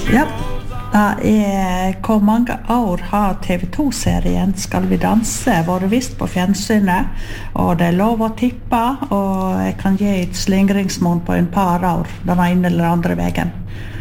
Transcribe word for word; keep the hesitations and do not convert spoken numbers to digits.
Ja, det er hvor mange år har T V to-serien Skal vi danse vært vist på fjernsynet, og det er lov å tippe, og jeg kan gi et slingringsmonn på en par år, den ene eller andre veien.